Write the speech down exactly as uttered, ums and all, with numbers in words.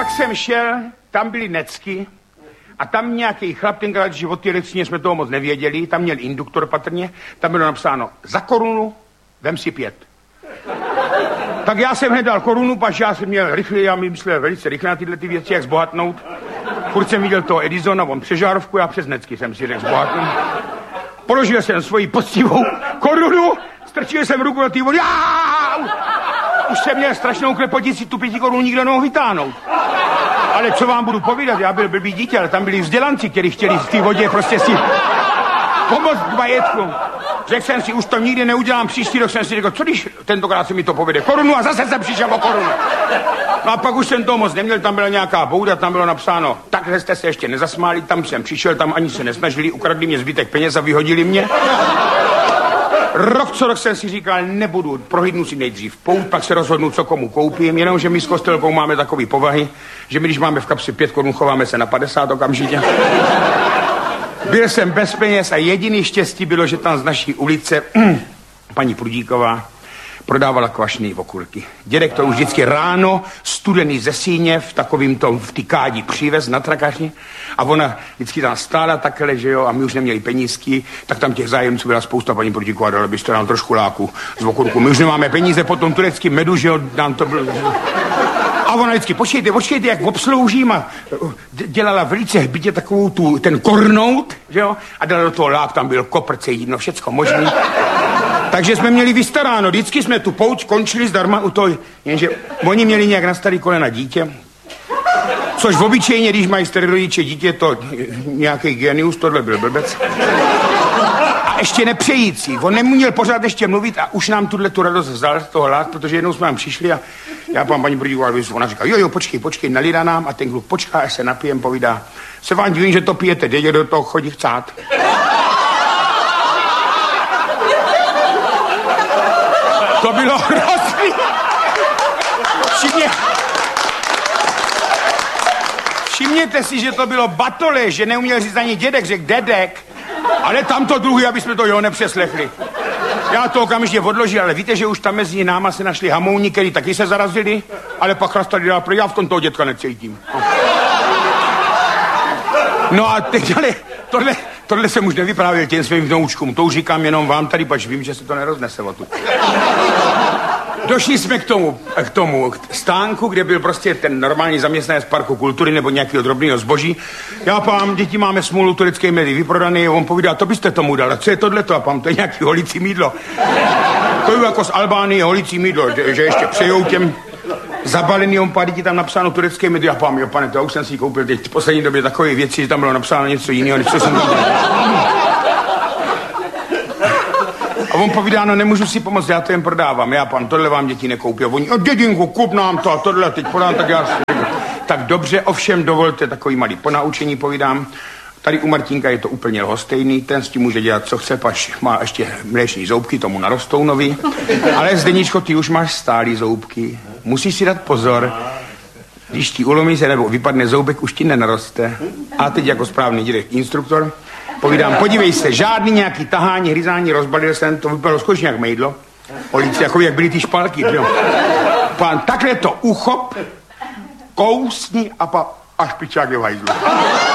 pak jsem šel, tam byly necky a tam nějaký chlap, tenkrát, že od té elektřině jsme toho moc nevěděli, tam měl induktor patrně, tam bylo napsáno za korunu, vem si pět. Tak já jsem hned dal korunu, pač já jsem měl rychle, já mi myslel velice rychle na tyhle ty věci, jak zbohatnout. Furt jsem viděl toho Edisona, on přes žárovku, já přes necky jsem si řekl zbohatnout. Položil jsem svoji poctivou korunu, strčil jsem ruku do té vody. Už jsem měl strašnou klepotici, tu pěti korunu nikdo nemohl vytáhnout. Ale co vám budu povídat, já byl blbý dítě, ale tam byli vzdělanci, kteří chtěli v té vodě prostě si pomoct k majetku. Řekl jsem si, už to nikdy neudělám, příští rok jsem si řekl, co když tentokrát se mi to povede, korunu a zase jsem přišel o korunu. No a pak už jsem to moc neměl, tam byla nějaká bouda, tam bylo napsáno, takhle jste se ještě nezasmáli, tam jsem přišel, tam ani se nesnažili, ukradli mě zbytek peněz a vyhodili mě. Rok co rok jsem si říkal, nebudu, prohlídnu si nejdřív pout, pak se rozhodnu, co komu koupím, jenomže my s Kostelkou máme takový povahy, že my když máme v kapsi pět korun, chováme se na padesát okamžitě. Byl jsem bez peněz a jediný štěstí bylo, že tam z naší ulice paní Prudíková prodávala kvašný okurky. Dědek to už vždycky ráno, studený ze síně, v takovým tom, v ty kádi přivez na trakaři a ona vždycky tam stála takhle, že jo, a my už neměli penízky, tak tam těch zájemců byla spousta, paní Prudíková, dala byste nám trošku láku z okurku. My už nemáme peníze, potom turecký medu, že jo, nám to bylo... A ona vždycky, počkejte, počkejte, jak obsloužím a dělala velice hbitě takovou tu, ten kornout, že jo, a dala do toho lák, tam byl koprce, jídno, všecko možný. Takže jsme měli vystaráno, vždycky jsme tu pouť končili zdarma u toho, jenže oni měli nějak na starý kolena dítě, což v obyčejně, když mají starý rodiče dítě, to nějaký genius, tohle byl blbec. A ještě nepřející, on neměl pořád ještě mluvit a už nám tuhle tu radost vzal z toho lát, protože jednou jsme nám přišli a já pán paní Prudíková, ona říká, jo, jo, počkej, počkej, nalídá nám a ten kluk počká, až se napijem, povídá, se vám divím, že to pijete, dědě do toho chodí chcát. To bylo hrozný. Všimně... Všimněte si, že to bylo batole, že neuměl říct ani dědek, řekl dedek, ale tamto druhý, aby jsme to jo nepřeslechli. Já to okamžitě odložil, ale víte, že už tam mezi náma se našli hamouni, který taky se zarazili, ale pak chlastali dál, já v tom toho dětka necítím. No a teď, ale tohle, tohle jsem už nevyprávěl těm svým vnoučkům, to už říkám jenom vám tady, pač vím, že se to neroznese o tu. Došli jsme k tomu, k tomu stánku, kde byl prostě ten normální zaměstnanec parku kultury nebo nějakého drobného zboží. Já pám, děti máme smůlu, turecké medy vyprodaný, on povídá, to byste tomu dal, co je tohleto? A pám, to je nějaký holicí mýdlo. To je jako z Albánie holicí mýdlo, že ještě přejou těm zabaleným pár dětí tam napsáno turecké medy. A pám, jo pane, to už jsem si koupil teď v poslední době takové věci, že tam bylo napsáno něco jiného, než co jsem viděl. A on povídá, no nemůžu si pomoct, já to jen prodávám, já pan, tohle vám děti nekoupí. A oni, o dědinku, kup nám to, tohle teď podám, tak já si... Tak dobře, ovšem dovolte takový malý ponaučení, povídám. Tady u Martinka je to úplně lhostejný, ten s tím může dělat, co chce, pač má ještě mléční zoubky, tomu narostou nový. Ale Zdeničko, ty už máš stálý zoubky, musíš si dát pozor. Když ti ulomí se nebo vypadne zoubek, už ti nenaroste. A teď jako správný dědek instruktor povídám, podívej se, žádný nějaký tahání, hryzání, rozbalil jsem, to vypadalo skutečně jak mejdlo. Olíci, jako jak byly ty špalky, jo. Pán, takhle to uchop, kousni a pa až pičák je v hajzlu.